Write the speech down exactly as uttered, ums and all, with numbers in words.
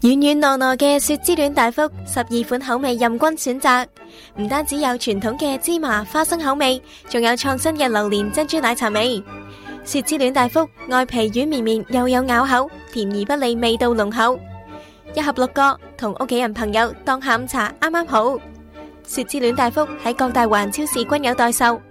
軟軟糯糯嘅雪之戀大福，十二款口味任君選擇。唔單止有傳統嘅芝麻花生口味，仲有創新嘅榴蓮珍珠奶茶味。雪之戀大福外皮軟綿綿又有咬口，甜而不膩，味道濃厚。一盒六個，同屋企人朋友當下午茶啱啱好。雪之戀大福喺各大環超市均有代售。